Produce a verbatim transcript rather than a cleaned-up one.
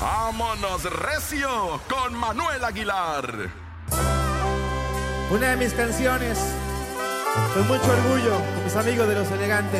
Vámonos recio con Manuel Aguilar. Una de mis canciones, con mucho orgullo, con mis amigos de Los Elegantes.